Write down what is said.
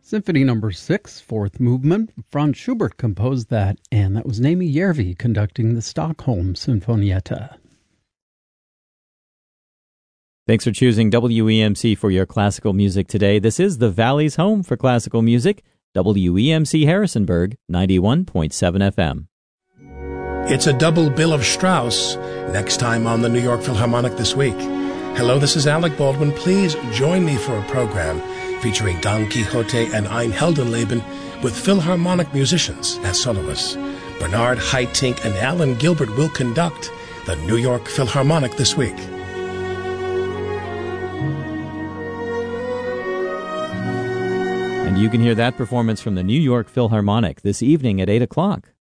Symphony Number 6, fourth movement. Franz Schubert composed that, and that was Naomi Järvi conducting the Stockholm Sinfonietta. Thanks for choosing WEMC for your classical music today. This is the Valley's home for classical music, WEMC Harrisonburg, 91.7 FM. It's a double bill of Strauss next time on the New York Philharmonic this week. Hello, this is Alec Baldwin. Please join me for a program featuring Don Quixote and Ein Heldenleben with Philharmonic musicians at Soloist. Bernard Haitink and Alan Gilbert will conduct the New York Philharmonic this week. And you can hear that performance from the New York Philharmonic this evening at 8 o'clock